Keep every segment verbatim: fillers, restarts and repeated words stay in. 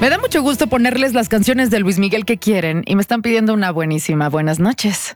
Me da mucho gusto ponerles las canciones de Luis Miguel que quieren y me están pidiendo una buenísima. Buenas noches.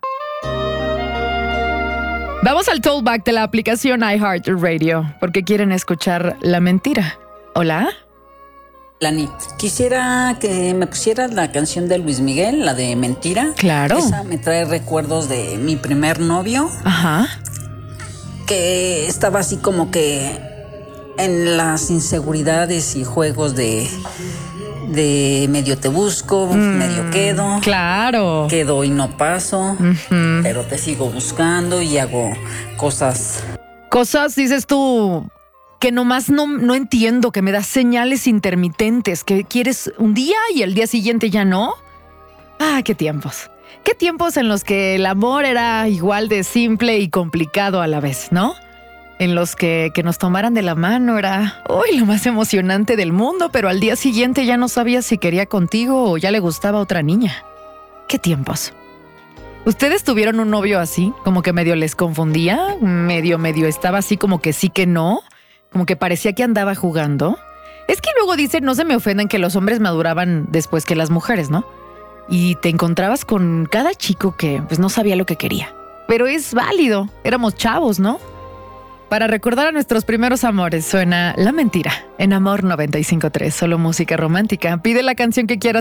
Vamos al Tollback de la aplicación iHeartRadio porque quieren escuchar La Mentira. ¿Hola? Lanit, quisiera que me pusieras la canción de Luis Miguel, la de Mentira. Claro. Esa me trae recuerdos de mi primer novio. Ajá. Que estaba así como que en las inseguridades y juegos de, de medio te busco, mm, medio quedo. Claro. Quedo y no paso, uh-huh. Pero te sigo buscando y hago cosas. Cosas, dices tú, que nomás no, no entiendo, que me das señales intermitentes, que quieres un día y el día siguiente ya no. Ah, qué tiempos. Qué tiempos en los que el amor era igual de simple y complicado a la vez, ¿no? En los que, que nos tomaran de la mano era, uy, lo más emocionante del mundo, pero al día siguiente ya no sabías si quería contigo o ya le gustaba a otra niña. Qué tiempos. ¿Ustedes tuvieron un novio así? Como que medio les confundía, medio, medio estaba así como que sí que no, como que parecía que andaba jugando. Es que luego dicen, no se me ofendan, que los hombres maduraban después que las mujeres, ¿no? Y te encontrabas con cada chico que pues no sabía lo que quería. Pero es válido, éramos chavos, ¿no? Para recordar a nuestros primeros amores suena La Mentira en Amor noventa y cinco punto tres, solo música romántica. Pide la canción que quieras.